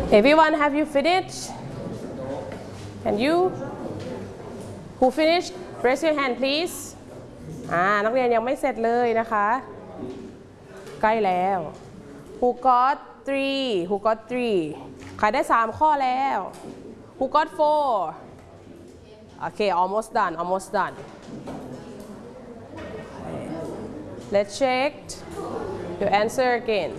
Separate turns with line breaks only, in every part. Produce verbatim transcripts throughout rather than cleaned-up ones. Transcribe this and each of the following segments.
Everyone, have you finished? Can you? Who finished? Raise your hand, please. อ่านักเรียนยังไม่เสร็จเลยนะคะใกล้แล้ว Who got three? Who got three? ใครได้สามข้อแล้ว Who got four? Okay, almost done. Almost done. Let's check your answer again.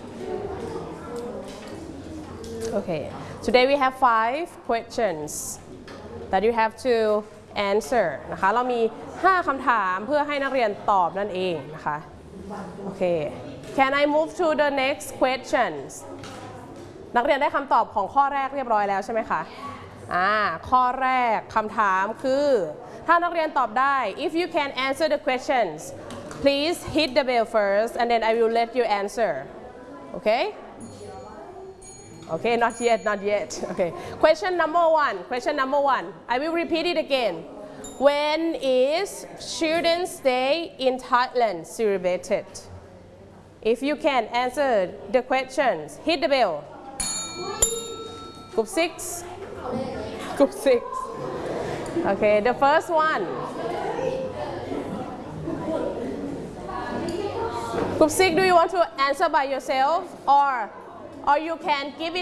Okay. Today we have five questions that you have to answer นะคะเรามีห้าคำถามเพื่อให้นักเรียนตอบนั่นเองนะคะโอเค Can I move to the next questions นักเรียนได้คำตอบของข้อแรกเรียบร้อยแล้วใช่ไหมคะอ่าข้อแรกคำถามคือถ้านักเรียนตอบได้ if you can answer the questions please hit the bell first and then I will let you answer okay Okay, not yet, not yet. Okay. Question number one. Question number one. I will repeat it again. When is Children's Day in Thailand celebrated? If you can answer the questions, hit the bell. Group six. Group six. Okay, the first one. Group six, do you want to answer by yourself or, or you can give it